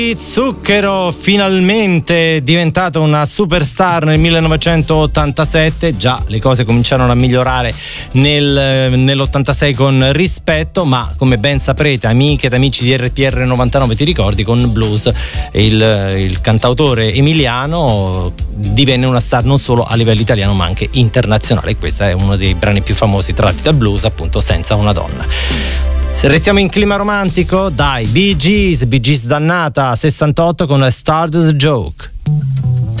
Zucchero, finalmente diventata una superstar nel 1987. Già le cose cominciarono a migliorare nell'86 con Rispetto, ma come ben saprete, amiche ed amici di RTR 99, ti ricordi, con Blues il cantautore emiliano divenne una star non solo a livello italiano ma anche internazionale. Questo è uno dei brani più famosi tratti dal blues, appunto, Senza una donna. Se restiamo in clima romantico, dai, Bee Gees Dannata 68 con A Started Joke.